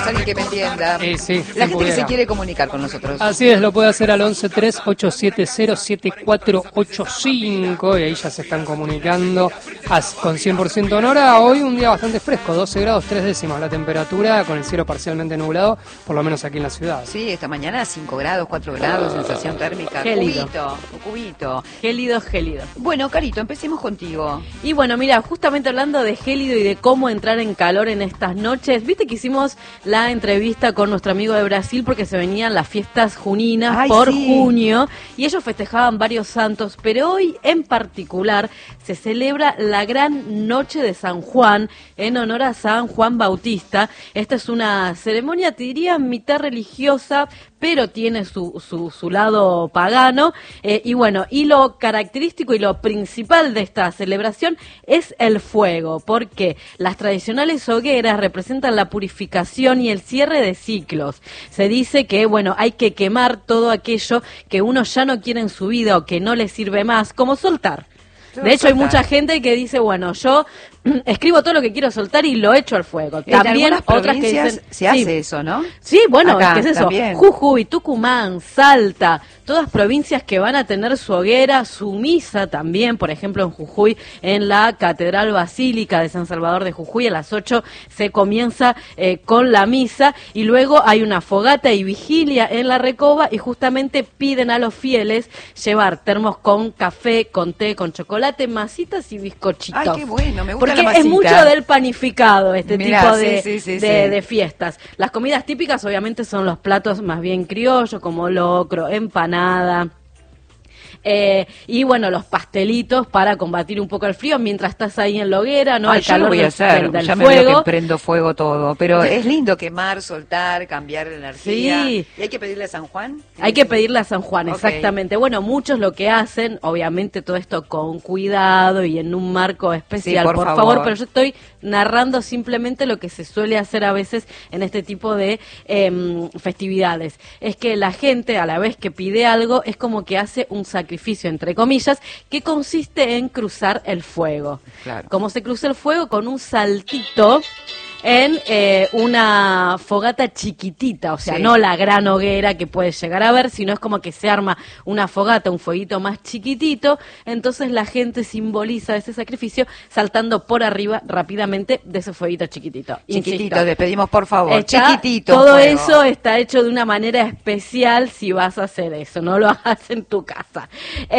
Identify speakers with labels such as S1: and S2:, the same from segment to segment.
S1: alguien que me entienda.
S2: Sí,
S1: La gente que se quiere comunicar con nosotros.
S2: Así es, lo puede hacer al 1138707485 y ahí ya se están comunicando con 100% honora. Hoy un día bastante fresco, 12 grados 3 décimas la temperatura, con el cielo parcialmente nublado, por lo menos aquí en la ciudad.
S1: Sí, esta mañana 5 grados, 4 grados, sensación térmica.
S3: Gélido.
S1: Cubito.
S3: Gélido.
S1: Bueno, Carito, empecemos contigo.
S3: Y bueno, mira, justamente hablando de gélido y de cómo entrar en calor en estas noches, viste que hicimos la entrevista con nuestro amigo de Brasil porque se venían las fiestas juninas por junio y ellos festejaban varios santos, pero hoy en particular se celebra la gran noche de San Juan en honor a San Juan Bautista. Esta es una ceremonia, te diría, mitad religiosa, pero tiene su lado pagano, y bueno, y lo característico y lo principal de esta celebración es el fuego, porque las tradicionales hogueras representan la purificación y el cierre de ciclos. Se dice que, bueno, hay que quemar todo aquello que uno ya no quiere en su vida o que no le sirve más, como soltar. De hecho, hay mucha gente que dice, bueno, yo escribo todo lo que quiero soltar y lo echo al fuego. También otras que dicen,
S1: se hace eso, ¿no?
S3: Sí, bueno,
S1: acá,
S3: ¿qué es eso?
S1: También.
S3: Jujuy, Tucumán, Salta, todas provincias que van a tener su hoguera, su misa también, por ejemplo en Jujuy, en la Catedral Basílica de San Salvador de Jujuy, a las 8 se comienza con la misa y luego hay una fogata y vigilia en la Recoba y justamente piden a los fieles llevar termos con café, con té, con chocolate, masitas y bizcochitos.
S1: Ay, qué bueno, me gusta.
S3: Porque es mucho del panificado tipo de fiestas. Las comidas típicas obviamente son los platos más bien criollos, como locro, empanada. Y bueno, los pastelitos para combatir un poco el frío mientras estás ahí en la hoguera, ¿no?
S1: Ay, yo lo voy a hacer,
S3: del
S1: ya me
S3: fuego.
S1: veo que prendo fuego todo, pero es lindo quemar, soltar, cambiar la energía.
S3: Sí.
S1: ¿Y hay que pedirle a San Juan?
S3: Hay que pedirle a San Juan,
S1: Okay.
S3: exactamente. Bueno, muchos lo que hacen, obviamente todo esto con cuidado y en un marco especial,
S1: Sí, por
S3: favor, pero yo estoy narrando simplemente lo que se suele hacer a veces en este tipo de festividades. Es que la gente, a la vez que pide algo, es como que hace un sacrificio, entre comillas, que consiste en cruzar el fuego.
S1: Claro.
S3: Como se cruza el fuego con un saltito en una fogata chiquitita, o sea,
S1: Sí.
S3: no la gran hoguera que puedes llegar a ver, sino es como que se arma una fogata, un fueguito más chiquitito, entonces la gente simboliza ese sacrificio saltando por arriba rápidamente de ese fueguito chiquitito.
S1: Chiquitito,
S3: Insisto,
S1: les pedimos por favor,
S3: está-
S1: chiquitito.
S3: todo
S1: fuego.
S3: eso está hecho de una manera especial si vas a hacer eso, no lo hagas en tu casa.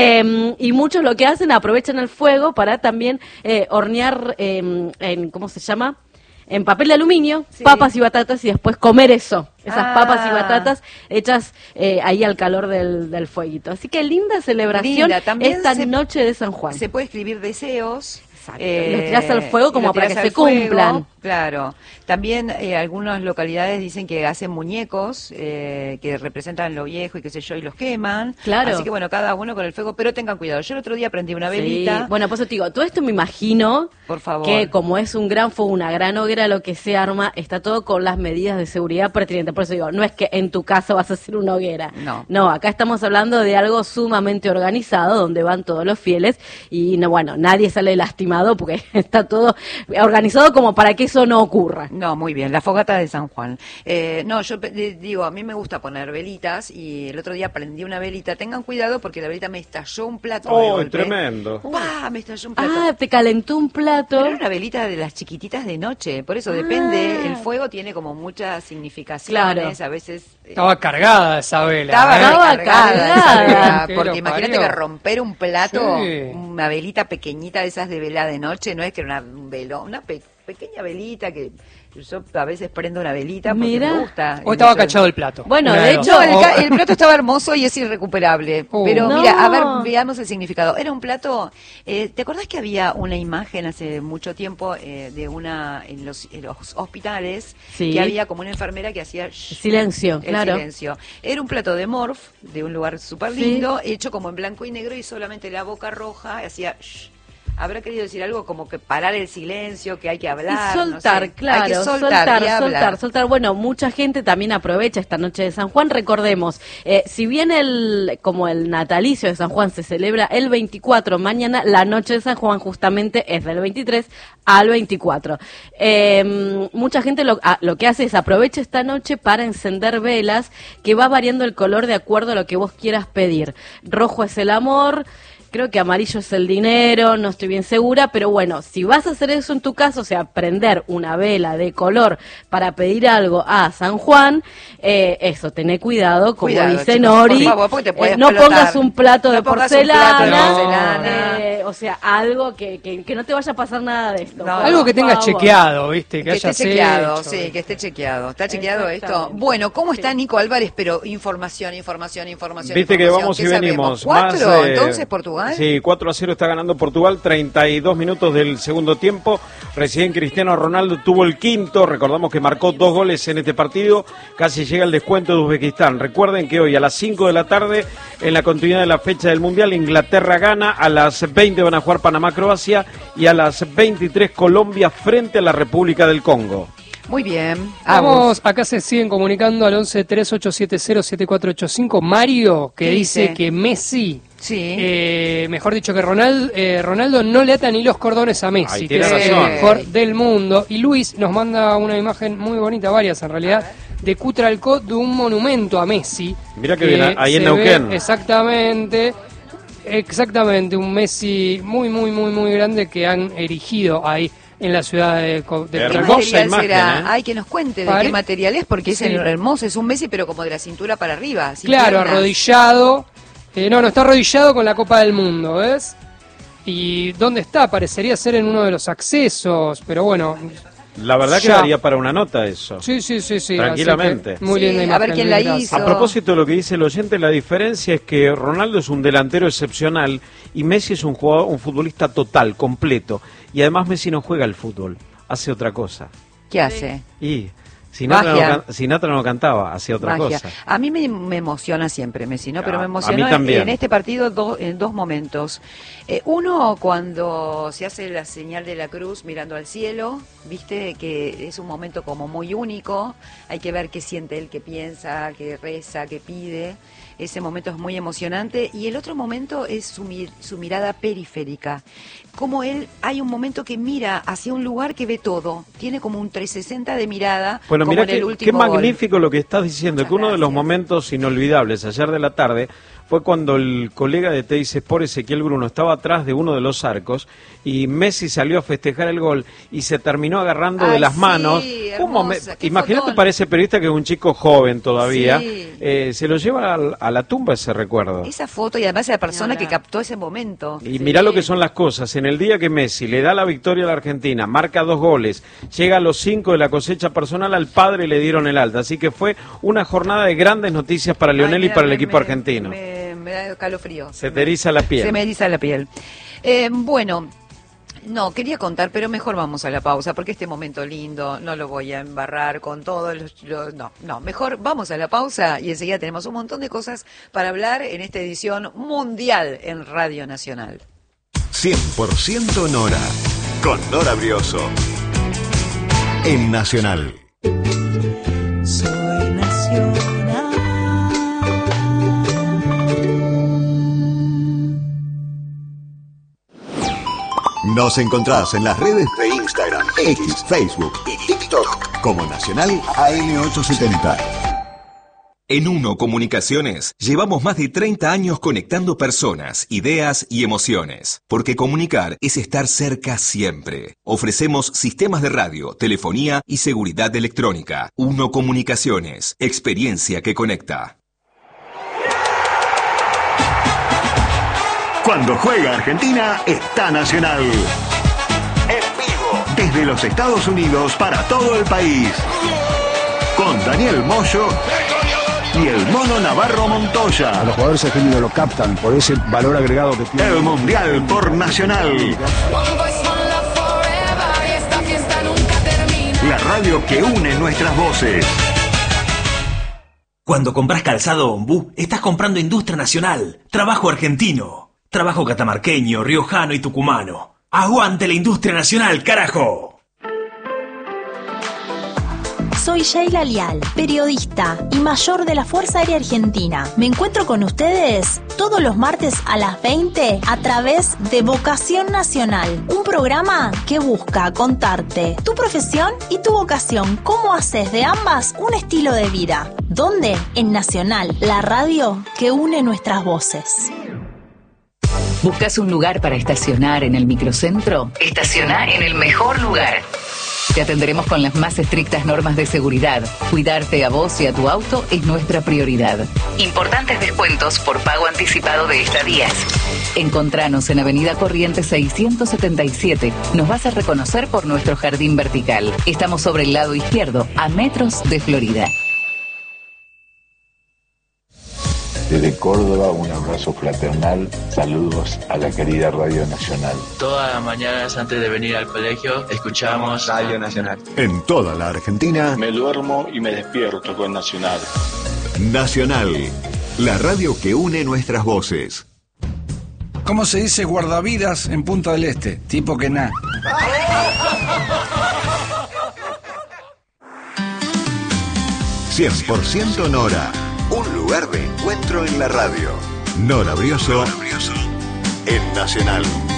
S3: Y muchos lo que hacen, aprovechan el fuego para también hornear en, ¿cómo se llama? En papel de aluminio,
S1: Sí.
S3: papas y batatas y después comer eso, esas papas y
S1: Ah.
S3: bachas hechas ahí al calor del fueguito. Así que linda celebración
S1: Linda, también
S3: esta noche de San Juan.
S1: Se puede escribir deseos.
S3: Exacto. Los tirás al fuego como
S1: lo
S3: para
S1: tirás
S3: que
S1: al
S3: se cumplan.
S1: fuego, claro. También algunas localidades dicen que hacen muñecos que representan lo viejo y qué sé yo, y los queman.
S3: Claro.
S1: Así que bueno, cada uno con el fuego, pero tengan cuidado. Yo el otro día prendí una velita.
S3: Sí. Bueno, pues te digo, todo esto me imagino
S1: Por favor.
S3: que como es un gran fuego, una gran hoguera, lo que se arma, está todo con las medidas de seguridad pertinentes. Por eso digo, no es que en tu casa vas a hacer una hoguera.
S1: No.
S3: No, acá estamos hablando de algo sumamente organizado, donde van todos los fieles y no, bueno, nadie sale lastimado porque está todo organizado como para que eso no ocurra.
S1: No, muy bien, la fogata de San Juan. No, yo digo, a mí me gusta poner velitas y el otro día prendí una velita. Tengan cuidado porque la velita me estalló un plato. de
S4: ¡Oh,
S1: golpe.
S4: tremendo!
S1: ¡Pah! Me estalló un plato.
S3: Ah, te calentó un plato.
S1: Pero era una velita de las chiquititas de noche, por eso depende, el fuego tiene como muchas significaciones,
S3: Claro.
S1: a veces...
S2: Estaba cargada esa vela.
S1: Estaba
S3: ¿eh?
S1: recargada esa
S3: cargada.
S1: vela,
S2: Que
S1: porque
S2: lo
S1: imagínate
S2: parió.
S1: que romper un plato,
S2: Sí.
S1: una velita pequeñita de esas de vela de noche, no es que era un velo, una pequeña velita que yo a veces prendo una velita porque
S3: Mira.
S1: me gusta.
S2: O estaba
S1: El hecho
S2: cachado el plato.
S3: Bueno,
S2: Una
S3: de
S2: dos.
S3: hecho,
S1: No,
S2: O-
S1: el plato estaba hermoso y es irrecuperable. Pero
S3: No.
S1: mira, a ver, veamos el significado. Era un plato, ¿te acordás que había una imagen hace mucho tiempo de una en los hospitales
S3: Sí.
S1: que había como una enfermera que hacía
S3: Silencio,
S1: el
S3: claro.
S1: silencio? Era un plato de morph, de un lugar súper
S3: Sí.
S1: lindo, hecho como en blanco y negro y solamente la boca roja hacía shh. habrá querido decir algo como que parar el silencio, que hay que hablar.
S3: Y soltar,
S1: no sé.
S3: claro,
S1: hay que soltar.
S3: Bueno, mucha gente también aprovecha esta noche de San Juan. Recordemos, si bien como el natalicio de San Juan se celebra el 24, mañana la noche de San Juan justamente es del 23 al 24. Mucha gente lo que hace es aprovecha esta noche para encender velas, que va variando el color de acuerdo a lo que vos quieras pedir. Rojo es el amor, creo que amarillo es el dinero, no estoy bien segura, pero bueno, si vas a hacer eso en tu casa, o sea, prender una vela de color para pedir algo a San Juan, eso, tené cuidado, como dice chicos, Nori,
S1: por favor, te
S3: no pongas un plato de porcelana, o sea, algo que no te vaya a pasar nada de esto.
S2: No, algo que tengas chequeado, ¿viste? Que
S1: esté chequeado, sí, que esté chequeado. ¿Está chequeado esto? Bueno, ¿cómo está Nico Álvarez? Pero información.
S4: Viste que vamos y venimos.
S1: ¿4? Entonces, Portugal.
S4: Sí, 4-0 está ganando Portugal, 32 minutos del segundo tiempo. Recién Cristiano Ronaldo tuvo el quinto, recordamos que marcó 2 goles en este partido, casi llega el descuento de Uzbekistán. Recuerden que hoy a las 5 de la tarde, en la continuidad de la fecha del Mundial, Inglaterra gana, a las 20 van a jugar Panamá-Croacia y a las 23 Colombia frente a la República del Congo.
S1: Muy bien.
S2: Vamos, acá se siguen comunicando al 11-3870-7485. Mario, que dice que Messi, mejor dicho que Ronaldo no le ata ni los cordones a Messi, que es el mejor del mundo. Y Luis nos manda una imagen muy bonita, varias en realidad, de Cutralcó, de un monumento a Messi.
S4: Mira que bien, ahí en Neuquén.
S2: Exactamente, un Messi muy grande que han erigido ahí en la ciudad de
S1: hermosa imagen, Ay, que nos cuente de qué material es, porque es hermoso, es un Messi, pero como de la cintura para arriba.
S2: Claro, arrodillado. No está arrodillado con la Copa del Mundo, ¿ves? ¿Y dónde está? Parecería ser en uno de los accesos, pero bueno.
S4: La verdad que daría para una nota eso.
S2: Sí.
S4: Tranquilamente.
S2: Muy linda imagen.
S1: A ver quién la hizo.
S4: A propósito de lo que dice el oyente, la diferencia es que Ronaldo es un delantero excepcional y Messi es un futbolista total, completo. Y además Messi no juega al fútbol, hace otra cosa.
S1: ¿Qué hace?
S4: Y Sinatra no cantaba, hacía otra cosa.
S1: A mí me emociona siempre Messi, ¿no? Pero me emocionó en este partido en dos momentos. Uno, cuando se hace la señal de la cruz mirando al cielo, viste que es un momento como muy único. Hay que ver qué siente él, qué piensa, qué reza, qué pide. Ese momento es muy emocionante. Y el otro momento es su mirada periférica. Como hay un momento que mira hacia un lugar que ve todo. Tiene como un 360 de mirada.
S4: Bueno,
S1: como
S4: mira
S1: en el último
S4: qué magnífico lo que estás diciendo. Que uno de los momentos inolvidables ayer de la tarde fue cuando el colega de Teis Sport, Ezequiel Bruno, estaba atrás de uno de los arcos y Messi salió a festejar el gol y se terminó agarrando de las manos. Imagínate para ese periodista que es un chico joven todavía, se lo lleva a la tumba ese recuerdo.
S1: Esa foto y además la persona que captó ese momento.
S4: Y mirá lo que son las cosas. En el día que Messi le da la victoria a la Argentina, marca 2 goles, llega a los 5 de la cosecha personal, al padre le dieron el alta. Así que fue una jornada de grandes noticias para Lionel y para el equipo argentino.
S1: Me da calofrío.
S4: Se te eriza la piel.
S1: Se me eriza la piel. Bueno, no, quería contar, pero mejor vamos a la pausa, porque este momento lindo no lo voy a embarrar con todos no, mejor vamos a la pausa y enseguida tenemos un montón de cosas para hablar en esta edición mundial en Radio Nacional.
S5: 100% Nora, con Nora Brioso, en Nacional.
S6: Soy Nacional.
S5: Nos encontrás en las redes de Instagram, X, Facebook y TikTok como Nacional AM870.
S7: En Uno Comunicaciones llevamos más de 30 años conectando personas, ideas y emociones. Porque comunicar es estar cerca siempre. Ofrecemos sistemas de radio, telefonía y seguridad electrónica. Uno Comunicaciones, experiencia que conecta.
S5: Cuando juega Argentina, está Nacional. En vivo, desde los Estados Unidos para todo el país. Con Daniel Moyo y el Mono Navarro Montoya.
S8: A los jugadores argentinos lo captan por ese valor agregado que tiene.
S5: El Mundial por Nacional. La radio que une nuestras voces.
S9: Cuando compras calzado Ombú, estás comprando industria nacional, trabajo argentino, trabajo catamarqueño, riojano y tucumano. ¡Aguante la industria nacional, carajo!
S6: Soy Sheila Lial, periodista y mayor de la Fuerza Aérea Argentina. Me encuentro con ustedes todos los martes a las 20 a través de Vocación Nacional, un programa que busca contarte tu profesión y tu vocación, cómo haces de ambas un estilo de vida. ¿Dónde? En Nacional, la radio que une nuestras voces.
S10: ¿Buscas un lugar para estacionar en el microcentro? Estaciona en el mejor lugar. Te atenderemos con las más estrictas normas de seguridad. Cuidarte a vos y a tu auto es nuestra prioridad. Importantes descuentos por pago anticipado de estadías. Encontranos en Avenida Corrientes 677. Nos vas a reconocer por nuestro jardín vertical. Estamos sobre el lado izquierdo, a metros de Florida.
S11: Desde Córdoba, un abrazo fraternal, saludos a la querida Radio Nacional.
S12: Todas las mañanas antes de venir al colegio, escuchamos Radio Nacional.
S5: En toda la Argentina,
S11: me duermo y me despierto con Nacional.
S5: Nacional, la radio que une nuestras voces.
S8: ¿Cómo se dice guardavidas en Punta del Este? Tipo que nada.
S5: 100% Nora. Un lugar de encuentro en la radio. Nora Brioso en Nacional.